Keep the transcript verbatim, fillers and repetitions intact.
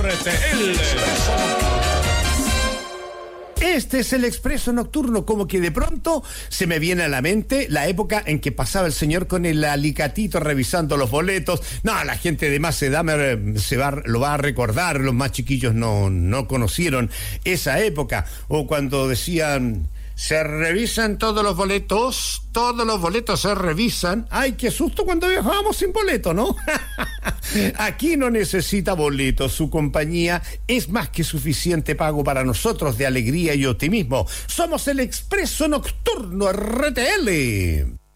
R T L. Este es el Expreso Nocturno, como que de pronto se me viene a la mente la época en que pasaba el señor con el alicatito revisando los boletos. No, la gente de más edad me, se va, lo va a recordar, los más chiquillos no, no conocieron esa época. O cuando decían... Se revisan todos los boletos, todos los boletos se revisan. Ay, qué susto cuando viajábamos sin boleto, ¿no? Aquí no necesita boletos, su compañía es más que suficiente pago para nosotros de alegría y optimismo. Somos el Expreso Nocturno R T L.